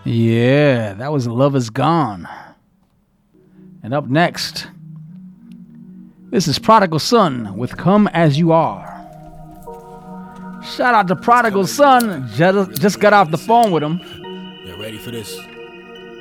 Yeah, that was Love Is Gone. And up next, this is Prodigal Son with Come As You Are. Shout out to Prodigal Son. Just got off the phone with him. You ready for this?